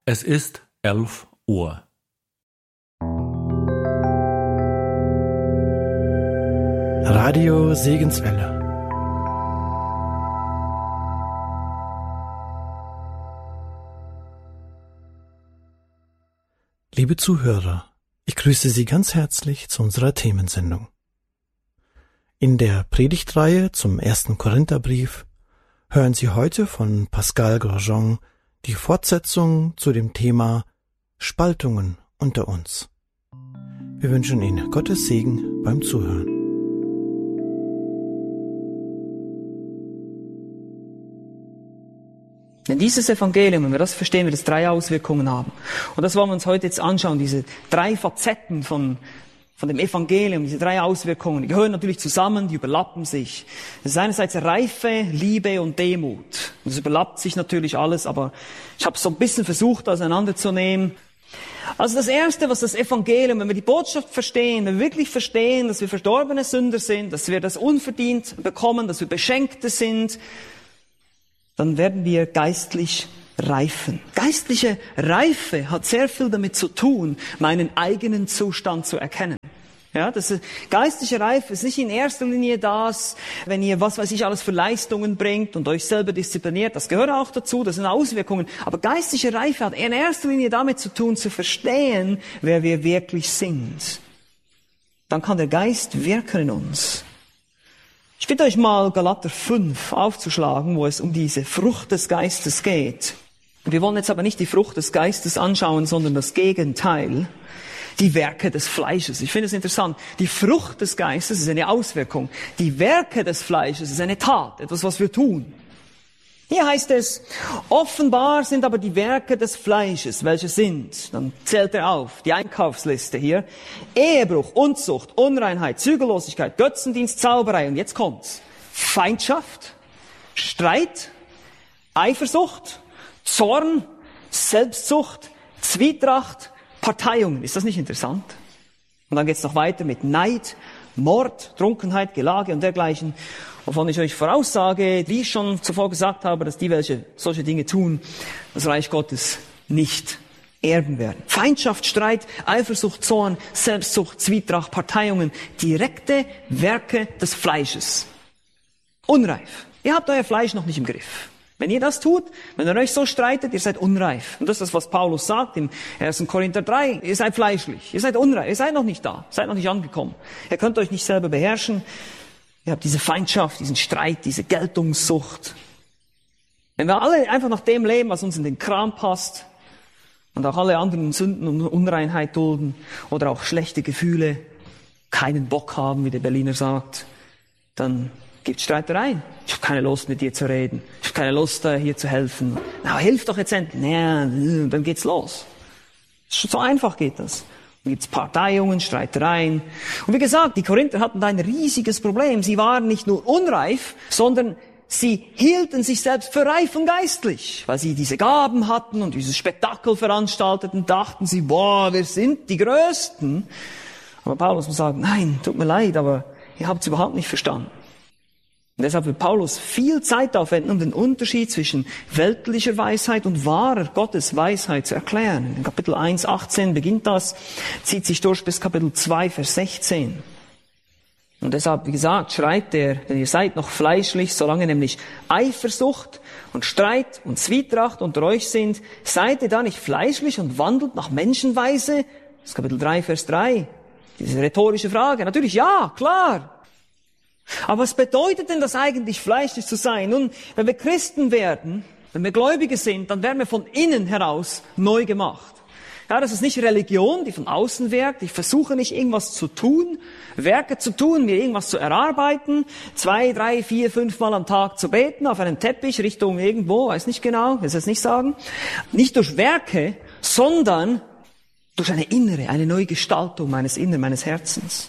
Es ist 11 Uhr. Radio Segenswelle. Liebe Zuhörer, ich grüße Sie ganz herzlich zu unserer Themensendung. In der Predigtreihe zum 1. Korintherbrief hören Sie heute von Pascal Grosjean die Fortsetzung zu dem Thema Spaltungen unter uns. Wir wünschen Ihnen Gottes Segen beim Zuhören. Denn dieses Evangelium, wenn wir das verstehen, wird es 3 Auswirkungen haben. Und das wollen wir uns heute jetzt anschauen, diese 3 Facetten von dem Evangelium, diese 3 Auswirkungen. Die gehören natürlich zusammen, die überlappen sich. Das ist einerseits Reife, Liebe und Demut. Das überlappt sich natürlich alles, aber ich habe es so ein bisschen versucht auseinanderzunehmen. Also das Erste, was das Evangelium, wenn wir die Botschaft verstehen, wenn wir wirklich verstehen, dass wir verdorbene Sünder sind, dass wir das unverdient bekommen, dass wir Beschenkte sind, dann werden wir geistlich reifen. Geistliche Reife hat sehr viel damit zu tun, meinen eigenen Zustand zu erkennen. Ja, geistliche Reife ist nicht in erster Linie das, wenn ihr was weiß ich alles für Leistungen bringt und euch selber diszipliniert. Das gehört auch dazu, das sind Auswirkungen. Aber geistliche Reife hat in erster Linie damit zu tun, zu verstehen, wer wir wirklich sind. Dann kann der Geist wirken in uns. Ich bitte euch mal, Galater 5 aufzuschlagen, wo es um diese Frucht des Geistes geht. Wir wollen jetzt aber nicht die Frucht des Geistes anschauen, sondern das Gegenteil, die Werke des Fleisches. Ich finde es interessant. Die Frucht des Geistes ist eine Auswirkung. Die Werke des Fleisches ist eine Tat, etwas, was wir tun. Hier heißt es, offenbar sind aber die Werke des Fleisches, welche sind, dann zählt er auf, die Einkaufsliste hier, Ehebruch, Unzucht, Unreinheit, Zügellosigkeit, Götzendienst, Zauberei, und jetzt kommt's, Feindschaft, Streit, Eifersucht, Zorn, Selbstsucht, Zwietracht, Parteiungen. Ist das nicht interessant? Und dann geht's noch weiter mit Neid, Mord, Trunkenheit, Gelage und dergleichen, wovon ich euch voraussage, wie ich schon zuvor gesagt habe, dass die, welche solche Dinge tun, das Reich Gottes nicht erben werden. Feindschaft, Streit, Eifersucht, Zorn, Selbstsucht, Zwietracht, Parteiungen, direkte Werke des Fleisches. Unreif. Ihr habt euer Fleisch noch nicht im Griff. Wenn ihr das tut, wenn ihr euch so streitet, ihr seid unreif. Und das ist, was Paulus sagt im 1. Korinther 3. Ihr seid fleischlich, ihr seid unreif, ihr seid noch nicht da, seid noch nicht angekommen. Ihr könnt euch nicht selber beherrschen. Ihr habt diese Feindschaft, diesen Streit, diese Geltungssucht. Wenn wir alle einfach nach dem leben, was uns in den Kram passt, und auch alle anderen Sünden und Unreinheit dulden, oder auch schlechte Gefühle, keinen Bock haben, wie der Berliner sagt, dann gibt Streitereien. Ich habe keine Lust, mit dir zu reden. Ich habe keine Lust, hier zu helfen. Na, hilf doch jetzt endlich. Ja, dann geht's los. So einfach geht das. Dann gibt's Parteiungen, Streitereien. Und wie gesagt, die Korinther hatten da ein riesiges Problem. Sie waren nicht nur unreif, sondern sie hielten sich selbst für reif und geistlich. Weil sie diese Gaben hatten und dieses Spektakel veranstalteten, dachten sie, boah, wir sind die Größten. Aber Paulus muss sagen, nein, tut mir leid, aber ihr habt's überhaupt nicht verstanden. Und deshalb wird Paulus viel Zeit aufwenden, um den Unterschied zwischen weltlicher Weisheit und wahrer Gottes Weisheit zu erklären. In Kapitel 1, 18 beginnt das, zieht sich durch bis Kapitel 2, Vers 16. Und deshalb, wie gesagt, schreibt er, denn ihr seid noch fleischlich, solange nämlich Eifersucht und Streit und Zwietracht unter euch sind, seid ihr da nicht fleischlich und wandelt nach Menschenweise? Das ist Kapitel 3, Vers 3. Diese rhetorische Frage. Natürlich, ja, klar. Aber was bedeutet denn das eigentlich, fleischlich zu sein? Nun, wenn wir Christen werden, wenn wir Gläubige sind, dann werden wir von innen heraus neu gemacht. Ja, das ist nicht Religion, die von außen wirkt. Ich versuche nicht irgendwas zu tun, Werke zu tun, mir irgendwas zu erarbeiten, 2, 3, 4, 5 Mal am Tag zu beten, auf einem Teppich, Richtung irgendwo, weiß nicht genau, will es jetzt nicht sagen. Nicht durch Werke, sondern durch eine innere, eine Neugestaltung meines Inneren, meines Herzens.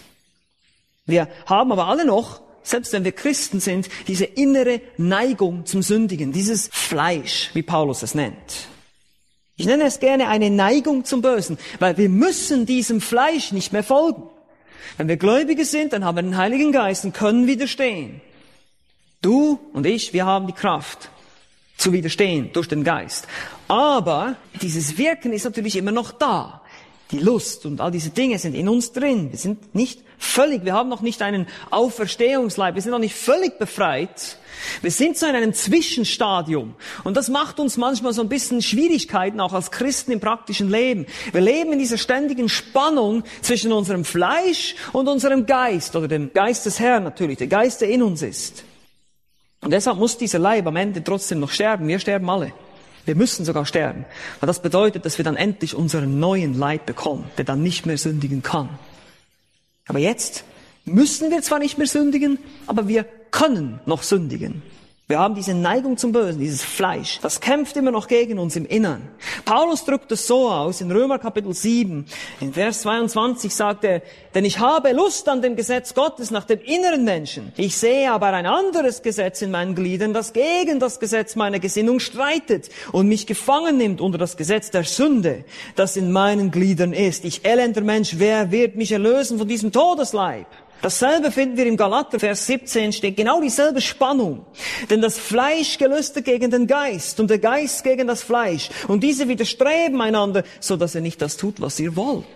Wir haben aber alle noch, selbst wenn wir Christen sind, diese innere Neigung zum Sündigen, dieses Fleisch, wie Paulus es nennt. Ich nenne es gerne eine Neigung zum Bösen, weil wir müssen diesem Fleisch nicht mehr folgen. Wenn wir Gläubige sind, dann haben wir den Heiligen Geist und können widerstehen. Du und ich, wir haben die Kraft, zu widerstehen durch den Geist. Aber dieses Wirken ist natürlich immer noch da. Die Lust und all diese Dinge sind in uns drin. Wir sind nicht völlig, wir haben noch nicht einen Auferstehungsleib, wir sind noch nicht völlig befreit. Wir sind so in einem Zwischenstadium. Und das macht uns manchmal so ein bisschen Schwierigkeiten, auch als Christen im praktischen Leben. Wir leben in dieser ständigen Spannung zwischen unserem Fleisch und unserem Geist, oder dem Geist des Herrn natürlich, der Geist, der in uns ist. Und deshalb muss dieser Leib am Ende trotzdem noch sterben. Wir sterben alle. Wir müssen sogar sterben. Weil das bedeutet, dass wir dann endlich unseren neuen Leib bekommen, der dann nicht mehr sündigen kann. Aber jetzt müssen wir zwar nicht mehr sündigen, aber wir können noch sündigen. Wir haben diese Neigung zum Bösen, dieses Fleisch. Das kämpft immer noch gegen uns im Innern. Paulus drückt es so aus, in Römer Kapitel 7, in Vers 22 sagt er, denn ich habe Lust an dem Gesetz Gottes nach dem inneren Menschen. Ich sehe aber ein anderes Gesetz in meinen Gliedern, das gegen das Gesetz meiner Gesinnung streitet und mich gefangen nimmt unter das Gesetz der Sünde, das in meinen Gliedern ist. Ich elender Mensch, wer wird mich erlösen von diesem Todesleib? Dasselbe finden wir im Galater, Vers 17, steht genau dieselbe Spannung. Denn das Fleisch gelüstet gegen den Geist und der Geist gegen das Fleisch. Und diese widerstreben einander, so dass ihr nicht das tut, was ihr wollt.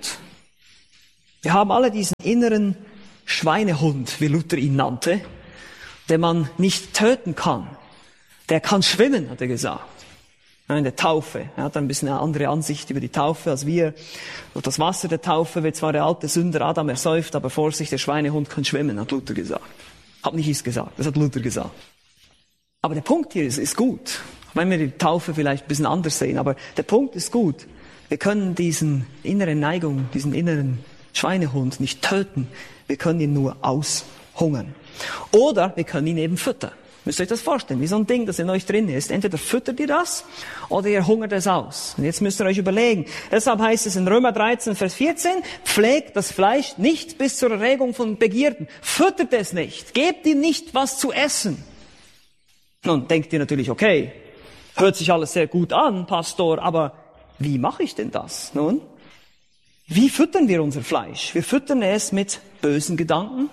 Wir haben alle diesen inneren Schweinehund, wie Luther ihn nannte, den man nicht töten kann. Der kann schwimmen, hat er gesagt. In der Taufe. Er hat ein bisschen eine andere Ansicht über die Taufe als wir. Durch das Wasser der Taufe wird zwar der alte Sünder Adam ersäuft, aber Vorsicht, der Schweinehund kann schwimmen, hat Luther gesagt. Hab nicht ich gesagt, das hat Luther gesagt. Aber der Punkt hier ist gut. Wenn wir die Taufe vielleicht ein bisschen anders sehen, aber der Punkt ist gut. Wir können diesen inneren Neigung, diesen inneren Schweinehund nicht töten. Wir können ihn nur aushungern. Oder wir können ihn eben füttern. Müsst ihr euch das vorstellen, wie so ein Ding, das in euch drin ist. Entweder füttert ihr das, oder ihr hungert es aus. Und jetzt müsst ihr euch überlegen. Deshalb heißt es in Römer 13, Vers 14, pflegt das Fleisch nicht bis zur Erregung von Begierden. Füttert es nicht. Gebt ihm nicht was zu essen. Nun denkt ihr natürlich, okay, hört sich alles sehr gut an, Pastor, aber wie mache ich denn das? Nun, wie füttern wir unser Fleisch? Wir füttern es mit bösen Gedanken,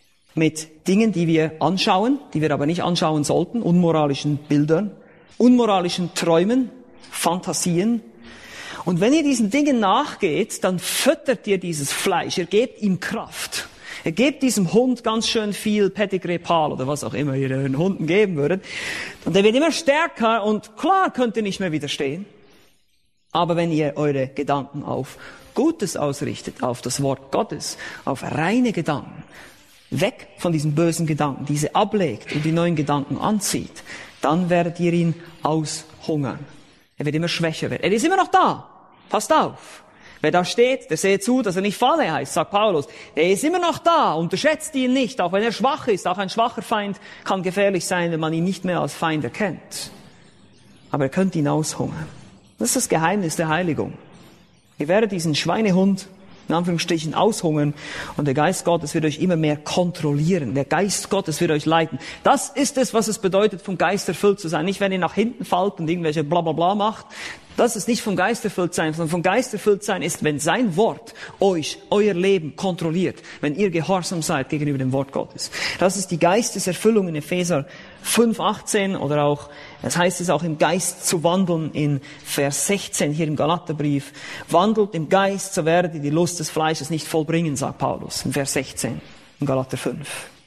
mit Dingen, die wir anschauen, die wir aber nicht anschauen sollten, unmoralischen Bildern, unmoralischen Träumen, Fantasien. Und wenn ihr diesen Dingen nachgeht, dann füttert ihr dieses Fleisch, ihr gebt ihm Kraft. Ihr gebt diesem Hund ganz schön viel Pedigree Pal oder was auch immer ihr den Hunden geben würdet. Und der wird immer stärker und klar könnt ihr nicht mehr widerstehen. Aber wenn ihr eure Gedanken auf Gutes ausrichtet, auf das Wort Gottes, auf reine Gedanken, weg von diesen bösen Gedanken, diese ablegt und die neuen Gedanken anzieht, dann werdet ihr ihn aushungern. Er wird immer schwächer werden. Er ist immer noch da. Passt auf. Wer da steht, der sehe zu, dass er nicht falle, heißt, sagt Paulus. Er ist immer noch da. Unterschätzt ihn nicht, auch wenn er schwach ist. Auch ein schwacher Feind kann gefährlich sein, wenn man ihn nicht mehr als Feind erkennt. Aber ihr könnt ihn aushungern. Das ist das Geheimnis der Heiligung. Ihr werdet diesen Schweinehund in Anführungsstrichen aushungern und der Geist Gottes wird euch immer mehr kontrollieren. Der Geist Gottes wird euch leiten. Das ist es, was es bedeutet, vom Geist erfüllt zu sein. Nicht, wenn ihr nach hinten fallt und irgendwelche Blablabla macht. Das ist nicht vom Geist erfüllt sein, sondern vom Geist erfüllt sein ist, wenn sein Wort euch, euer Leben kontrolliert. Wenn ihr gehorsam seid gegenüber dem Wort Gottes. Das ist die Geisteserfüllung in Epheser 5,18 oder auch, das heißt es auch im Geist zu wandeln in Vers 16 hier im Galaterbrief. Wandelt im Geist, so werdet ihr die Lust des Fleisches nicht vollbringen, sagt Paulus in Vers 16 in Galater 5.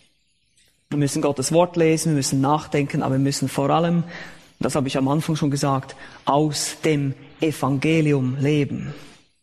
Wir müssen Gottes Wort lesen, wir müssen nachdenken, aber wir müssen vor allem, das habe ich am Anfang schon gesagt, aus dem Evangelium leben.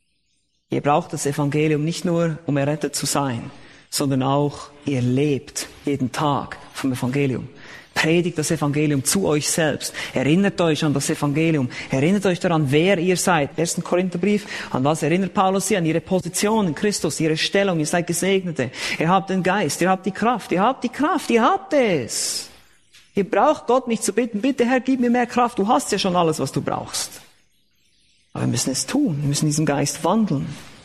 Ihr braucht das Evangelium nicht nur, um errettet zu sein, sondern auch, ihr lebt jeden Tag vom Evangelium. Predigt das Evangelium zu euch selbst. Erinnert euch an das Evangelium. Erinnert euch daran, wer ihr seid. 1. Korintherbrief, an was erinnert Paulus sie? An ihre Position in Christus, ihre Stellung. Ihr seid Gesegnete. Ihr habt den Geist, ihr habt die Kraft, ihr habt die Kraft, ihr habt es. Ihr braucht Gott nicht zu bitten, bitte Herr, gib mir mehr Kraft. Du hast ja schon alles, was du brauchst. Aber wir müssen es tun. Wir müssen diesen Geist wandeln.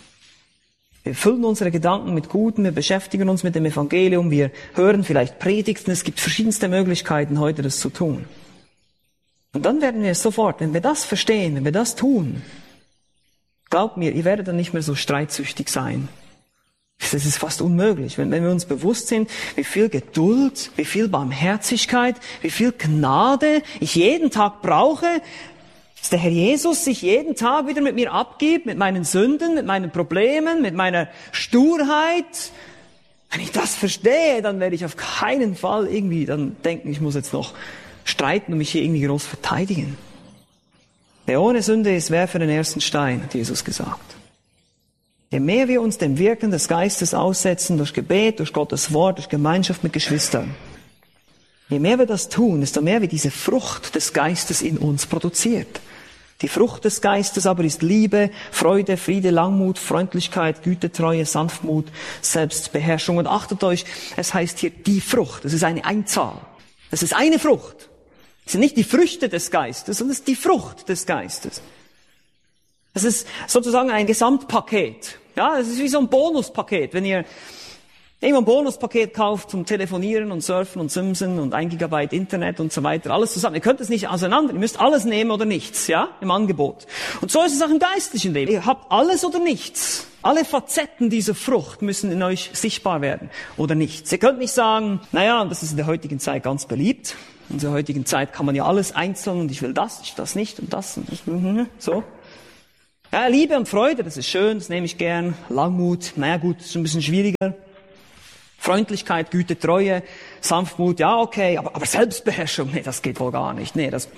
Wir füllen unsere Gedanken mit Guten, wir beschäftigen uns mit dem Evangelium, wir hören vielleicht Predigten, es gibt verschiedenste Möglichkeiten, heute das zu tun. Und dann werden wir es sofort, wenn wir das verstehen, wenn wir das tun, glaubt mir, ihr werdet dann nicht mehr so streitsüchtig sein. Das ist fast unmöglich. Wenn wir uns bewusst sind, wie viel Geduld, wie viel Barmherzigkeit, wie viel Gnade ich jeden Tag brauche, dass der Herr Jesus sich jeden Tag wieder mit mir abgibt, mit meinen Sünden, mit meinen Problemen, mit meiner Sturheit. Wenn ich das verstehe, dann werde ich auf keinen Fall irgendwie dann denken, ich muss jetzt noch streiten und mich hier irgendwie groß verteidigen. Wer ohne Sünde ist, werfe den ersten Stein, hat Jesus gesagt. Je mehr wir uns dem Wirken des Geistes aussetzen, durch Gebet, durch Gottes Wort, durch Gemeinschaft mit Geschwistern, je mehr wir das tun, desto mehr wird diese Frucht des Geistes in uns produziert. Die Frucht des Geistes aber ist Liebe, Freude, Friede, Langmut, Freundlichkeit, Güte, Treue, Sanftmut, Selbstbeherrschung. Und achtet euch, es heißt hier die Frucht. Es ist eine Einzahl. Es ist eine Frucht. Es sind nicht die Früchte des Geistes, sondern es ist die Frucht des Geistes. Es ist sozusagen ein Gesamtpaket. Ja, es ist wie so ein Bonuspaket. Wenn ihr irgendwo ein Bonuspaket kauft zum Telefonieren und Surfen und Simsen und 1 Gigabyte Internet und so weiter, alles zusammen. Ihr könnt es nicht auseinander. Ihr müsst alles nehmen oder nichts, ja, im Angebot. Und so ist es auch im geistlichen Leben. Ihr habt alles oder nichts. Alle Facetten dieser Frucht müssen in euch sichtbar werden oder nichts. Ihr könnt nicht sagen, naja, und das ist in der heutigen Zeit ganz beliebt. In der heutigen Zeit kann man ja alles einzeln und ich will das nicht und das und so. Ja, Liebe und Freude, das ist schön, das nehme ich gern. Langmut, naja gut, ist ein bisschen schwieriger. Freundlichkeit, Güte, Treue, Sanftmut, ja okay, aber Selbstbeherrschung, nee, das geht wohl gar nicht. Nee, das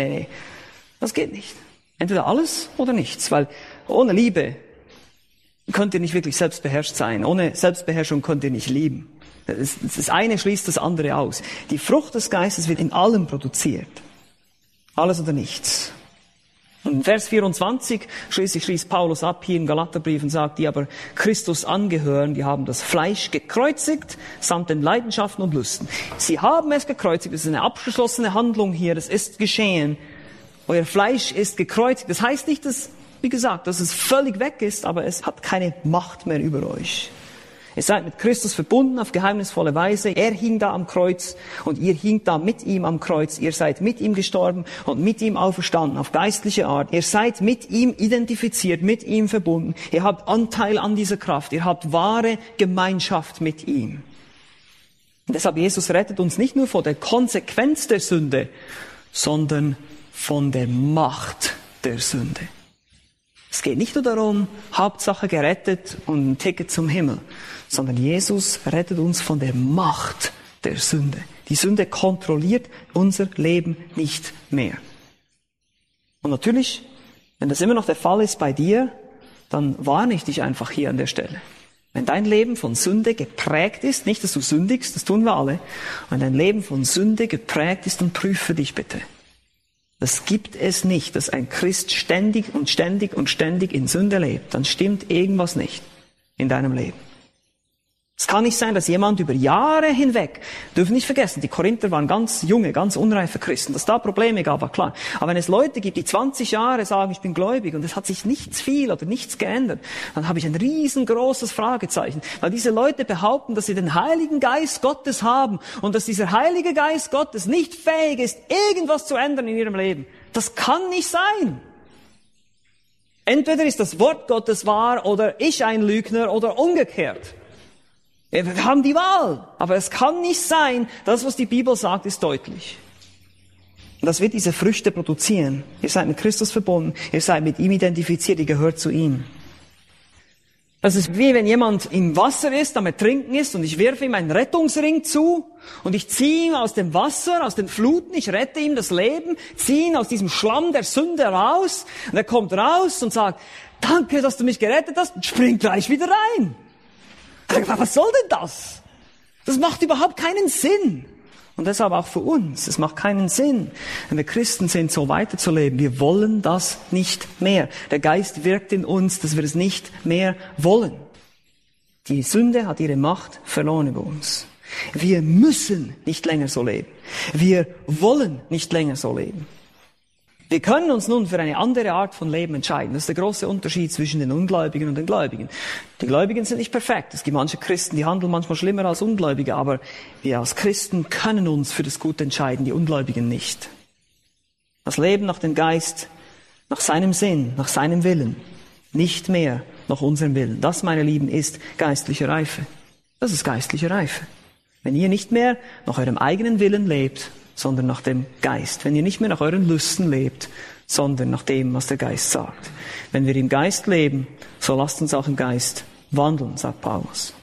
geht nicht. Entweder alles oder nichts, weil ohne Liebe könnt ihr nicht wirklich selbstbeherrscht sein. Ohne Selbstbeherrschung könnt ihr nicht lieben. Das eine schließt das andere aus. Die Frucht des Geistes wird in allem produziert. Alles oder nichts. Und in Vers 24 schließt Paulus ab hier im Galaterbrief und sagt, die aber Christus angehören, die haben das Fleisch gekreuzigt, samt den Leidenschaften und Lüsten. Sie haben es gekreuzigt, das ist eine abgeschlossene Handlung hier, das ist geschehen. Euer Fleisch ist gekreuzigt. Das heißt nicht, dass, wie gesagt, dass es völlig weg ist, aber es hat keine Macht mehr über euch. Ihr seid mit Christus verbunden auf geheimnisvolle Weise. Er hing da am Kreuz und ihr hingt da mit ihm am Kreuz. Ihr seid mit ihm gestorben und mit ihm auferstanden auf geistliche Art. Ihr seid mit ihm identifiziert, mit ihm verbunden. Ihr habt Anteil an dieser Kraft. Ihr habt wahre Gemeinschaft mit ihm. Und deshalb, Jesus rettet uns nicht nur vor der Konsequenz der Sünde, sondern von der Macht der Sünde. Es geht nicht nur darum, Hauptsache gerettet und ein Ticket zum Himmel, sondern Jesus rettet uns von der Macht der Sünde. Die Sünde kontrolliert unser Leben nicht mehr. Und natürlich, wenn das immer noch der Fall ist bei dir, dann warne ich dich einfach hier an der Stelle. Wenn dein Leben von Sünde geprägt ist, nicht, dass du sündigst, das tun wir alle, wenn dein Leben von Sünde geprägt ist, dann prüfe dich bitte. Das gibt es nicht, dass ein Christ ständig in Sünde lebt. Dann stimmt irgendwas nicht in deinem Leben. Es kann nicht sein, dass jemand über Jahre hinweg, dürfen nicht vergessen, die Korinther waren ganz junge, ganz unreife Christen, dass da Probleme gab, war klar. Aber wenn es Leute gibt, die 20 Jahre sagen, ich bin gläubig und es hat sich nichts viel oder nichts geändert, dann habe ich ein riesengroßes Fragezeichen. Weil diese Leute behaupten, dass sie den Heiligen Geist Gottes haben und dass dieser Heilige Geist Gottes nicht fähig ist, irgendwas zu ändern in ihrem Leben. Das kann nicht sein. Entweder ist das Wort Gottes wahr oder ich ein Lügner oder umgekehrt. Wir haben die Wahl, aber es kann nicht sein, das, was die Bibel sagt, ist deutlich. Und das wird diese Früchte produzieren. Ihr seid mit Christus verbunden, ihr seid mit ihm identifiziert, ihr gehört zu ihm. Das ist wie wenn jemand im Wasser ist, am Ertrinken ist und ich werfe ihm einen Rettungsring zu und ich ziehe ihn aus dem Wasser, aus den Fluten, ich rette ihm das Leben, ziehe ihn aus diesem Schlamm der Sünde raus und er kommt raus und sagt, danke, dass du mich gerettet hast und springt gleich wieder rein. Was soll denn das? Das macht überhaupt keinen Sinn. Und deshalb auch für uns. Es macht keinen Sinn, wenn wir Christen sind, so weiterzuleben. Wir wollen das nicht mehr. Der Geist wirkt in uns, dass wir es nicht mehr wollen. Die Sünde hat ihre Macht verloren über uns. Wir müssen nicht länger so leben. Wir wollen nicht länger so leben. Wir können uns nun für eine andere Art von Leben entscheiden. Das ist der große Unterschied zwischen den Ungläubigen und den Gläubigen. Die Gläubigen sind nicht perfekt. Es gibt manche Christen, die handeln manchmal schlimmer als Ungläubige, aber wir als Christen können uns für das Gute entscheiden, die Ungläubigen nicht. Das Leben nach dem Geist, nach seinem Sinn, nach seinem Willen, nicht mehr nach unserem Willen. Das, meine Lieben, ist geistliche Reife. Das ist geistliche Reife. Wenn ihr nicht mehr nach eurem eigenen Willen lebt, sondern nach dem Geist. Wenn ihr nicht mehr nach euren Lüsten lebt, sondern nach dem, was der Geist sagt. Wenn wir im Geist leben, so lasst uns auch im Geist wandeln, sagt Paulus.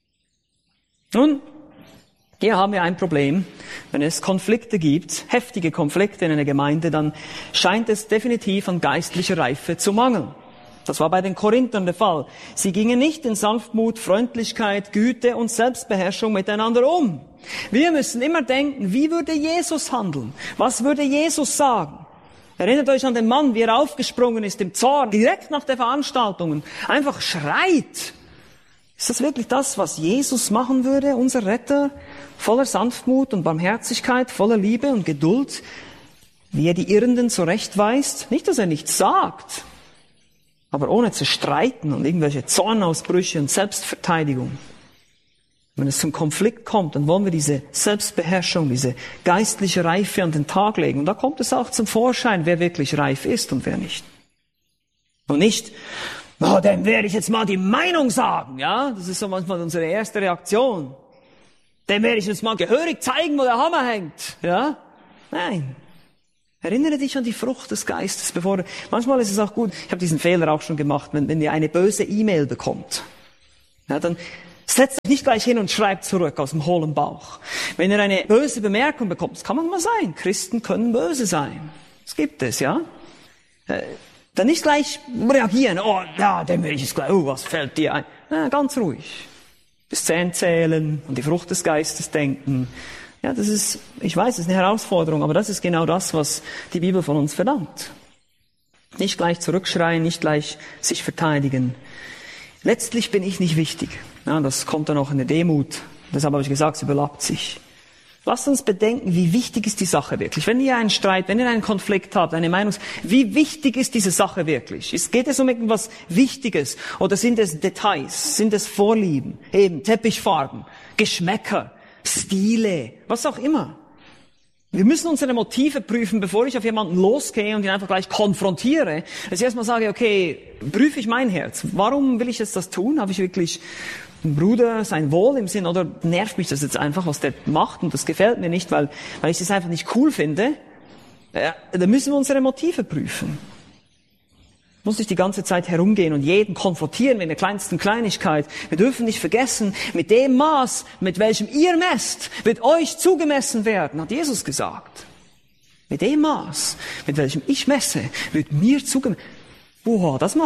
Nun, hier haben wir ein Problem. Wenn es Konflikte gibt, heftige Konflikte in einer Gemeinde, dann scheint es definitiv an geistlicher Reife zu mangeln. Das war bei den Korinthern der Fall. Sie gingen nicht in Sanftmut, Freundlichkeit, Güte und Selbstbeherrschung miteinander um. Wir müssen immer denken, wie würde Jesus handeln? Was würde Jesus sagen? Erinnert euch an den Mann, wie er aufgesprungen ist im Zorn, direkt nach der Veranstaltung, einfach schreit. Ist das wirklich das, was Jesus machen würde, unser Retter? Voller Sanftmut und Barmherzigkeit, voller Liebe und Geduld, wie er die Irrenden zurechtweist? Nicht, dass er nichts sagt, aber ohne zu streiten und irgendwelche Zornausbrüche und Selbstverteidigung. Wenn es zum Konflikt kommt, dann wollen wir diese Selbstbeherrschung, diese geistliche Reife an den Tag legen. Und da kommt es auch zum Vorschein, wer wirklich reif ist und wer nicht. Und nicht, dem werde ich jetzt mal die Meinung sagen, ja? Das ist so manchmal unsere erste Reaktion. Dem werde ich jetzt mal gehörig zeigen, wo der Hammer hängt, ja? Nein. Erinnere dich an die Frucht des Geistes, manchmal ist es auch gut, ich habe diesen Fehler auch schon gemacht, wenn ihr eine böse E-Mail bekommt, ja, dann setzt euch nicht gleich hin und schreibt zurück aus dem hohlen Bauch. Wenn ihr eine böse Bemerkung bekommt, das kann man mal sein, Christen können böse sein. Das gibt es, ja. Dann nicht gleich reagieren, dem will ich jetzt gleich, was fällt dir ein? Na, ganz ruhig. Bis 10 zählen und die Frucht des Geistes denken. Ja, das ist, ich weiß, das ist eine Herausforderung, aber das ist genau das, was die Bibel von uns verlangt. Nicht gleich zurückschreien, nicht gleich sich verteidigen. Letztlich bin ich nicht wichtig. Ja, das kommt dann auch in der Demut. Deshalb habe ich gesagt, es überlappt sich. Lasst uns bedenken, wie wichtig ist die Sache wirklich. Wenn ihr einen Streit, wenn ihr einen Konflikt habt, eine Meinung, wie wichtig ist diese Sache wirklich? Geht es um irgendwas Wichtiges? Oder sind es Details? Sind es Vorlieben? Eben Teppichfarben, Geschmäcker, Stile, was auch immer. Wir müssen unsere Motive prüfen, bevor ich auf jemanden losgehe und ihn einfach gleich konfrontiere. Dass ich erstmal sage, okay, prüfe ich mein Herz. Warum will ich jetzt das tun? Habe ich wirklich einen Bruder sein Wohl im Sinn oder nervt mich das jetzt einfach, was der macht und das gefällt mir nicht, weil ich das einfach nicht cool finde? Ja, da müssen wir unsere Motive prüfen. Muss nicht die ganze Zeit herumgehen und jeden konfrontieren mit der kleinsten Kleinigkeit. Wir dürfen nicht vergessen, mit dem Maß, mit welchem ihr messt, wird euch zugemessen werden, hat Jesus gesagt. Mit dem Maß, mit welchem ich messe, wird mir zugemessen. Wow, das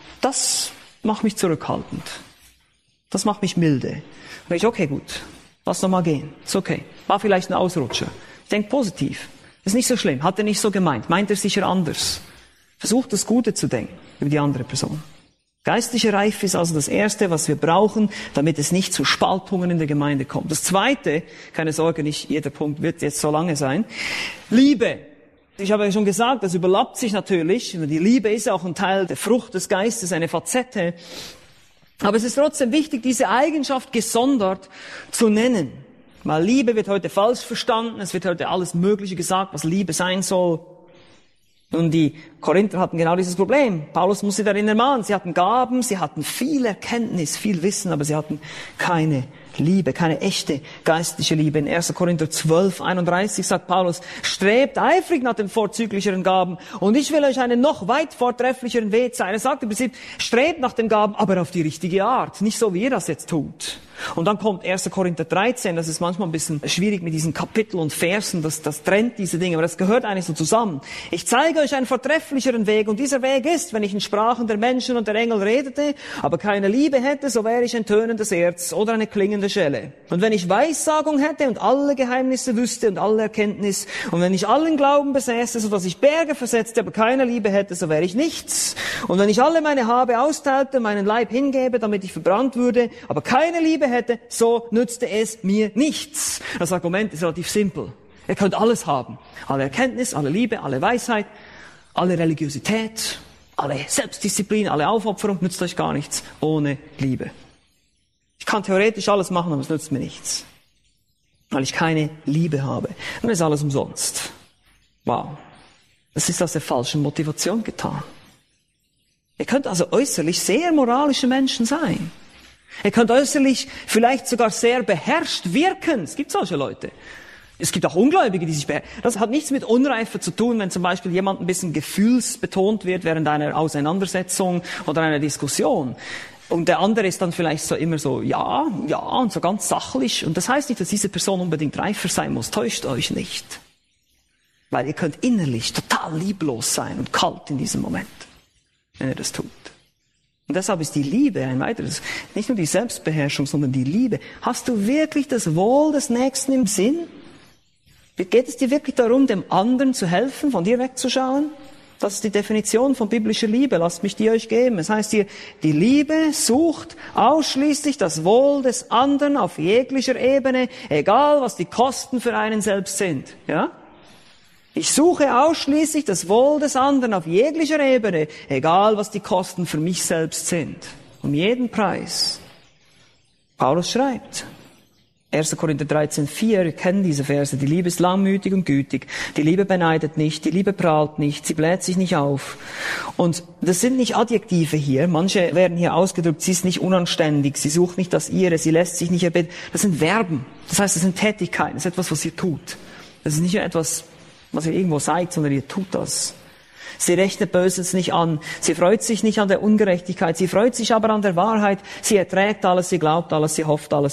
macht mich zurückhaltend. Das macht mich milde. Und ich, okay, gut, lass noch mal gehen. Ist okay. War vielleicht ein Ausrutscher. Ich denke positiv. Ist nicht so schlimm. Hat er nicht so gemeint. Meint er sicher anders. Versucht das Gute zu denken über die andere Person. Geistliche Reife ist also das Erste, was wir brauchen, damit es nicht zu Spaltungen in der Gemeinde kommt. Das Zweite, keine Sorge, nicht jeder Punkt wird jetzt so lange sein. Liebe. Ich habe ja schon gesagt, das überlappt sich natürlich. Die Liebe ist auch ein Teil der Frucht des Geistes, eine Facette. Aber es ist trotzdem wichtig, diese Eigenschaft gesondert zu nennen. Weil Liebe wird heute falsch verstanden. Es wird heute alles Mögliche gesagt, was Liebe sein soll. Und die Korinther hatten genau dieses Problem. Paulus muss sie darin ermahnen. Sie hatten Gaben, sie hatten viel Erkenntnis, viel Wissen, aber sie hatten keine Liebe, keine echte geistliche Liebe. In 1. Korinther 12:31 sagt Paulus, strebt eifrig nach den vorzüglicheren Gaben und ich will euch einen noch weit vortrefflicheren Weg zeigen. Er sagt im Prinzip, strebt nach den Gaben, aber auf die richtige Art. Nicht so, wie ihr das jetzt tut. Und dann kommt 1. Korinther 13, das ist manchmal ein bisschen schwierig mit diesen Kapiteln und Versen, das trennt diese Dinge, aber das gehört eigentlich so zusammen. Ich zeige euch einen vortrefflicheren Weg und dieser Weg ist, wenn ich in Sprachen der Menschen und der Engel redete, aber keine Liebe hätte, so wäre ich ein tönendes Erz oder eine klingende Schelle. Und wenn ich Weissagung hätte und alle Geheimnisse wüsste und alle Erkenntnis und wenn ich allen Glauben besäße, so dass ich Berge versetzte, aber keine Liebe hätte, so wäre ich nichts. Und wenn ich alle meine Habe austeilte, meinen Leib hingebe, damit ich verbrannt würde, aber keine Liebe hätte, so nützte es mir nichts. Das Argument ist relativ simpel. Ihr könnt alles haben. Alle Erkenntnis, alle Liebe, alle Weisheit, alle Religiosität, alle Selbstdisziplin, alle Aufopferung, nützt euch gar nichts ohne Liebe. Ich kann theoretisch alles machen, aber es nützt mir nichts. Weil ich keine Liebe habe. Dann ist alles umsonst. Wow. Das ist aus der falschen Motivation getan. Ihr könnt also äußerlich sehr moralische Menschen sein. Ihr könnt äußerlich vielleicht sogar sehr beherrscht wirken. Es gibt solche Leute. Es gibt auch Ungläubige, die sich beherrschen. Das hat nichts mit Unreife zu tun, wenn zum Beispiel jemand ein bisschen gefühlsbetont wird während einer Auseinandersetzung oder einer Diskussion. Und der andere ist dann vielleicht so immer so, ja, und so ganz sachlich. Und das heißt nicht, dass diese Person unbedingt reifer sein muss. Täuscht euch nicht. Weil ihr könnt innerlich total lieblos sein und kalt in diesem Moment, wenn ihr das tut. Und deshalb ist die Liebe ein weiteres, nicht nur die Selbstbeherrschung, sondern die Liebe. Hast du wirklich das Wohl des Nächsten im Sinn? Geht es dir wirklich darum, dem anderen zu helfen, von dir wegzuschauen? Das ist die Definition von biblischer Liebe. Lasst mich die euch geben. Es heißt hier, die Liebe sucht ausschließlich das Wohl des anderen auf jeglicher Ebene, egal was die Kosten für einen selbst sind. Ja? Ich suche ausschließlich das Wohl des anderen auf jeglicher Ebene, egal was die Kosten für mich selbst sind. Um jeden Preis. Paulus schreibt, 1. Korinther 13,4, ihr kennt diese Verse, die Liebe ist langmütig und gütig, die Liebe beneidet nicht, die Liebe prahlt nicht, sie bläht sich nicht auf. Und das sind nicht Adjektive hier, manche werden hier ausgedrückt, sie ist nicht unanständig, sie sucht nicht das Ihre, sie lässt sich nicht erbitten. Das sind Verben, das heißt, das sind Tätigkeiten, das ist etwas, was ihr tut. Das ist nicht nur etwas, was ihr irgendwo seid, sondern ihr tut das. Sie rechnet Böses nicht an. Sie freut sich nicht an der Ungerechtigkeit. Sie freut sich aber an der Wahrheit. Sie erträgt alles, sie glaubt alles, sie hofft alles.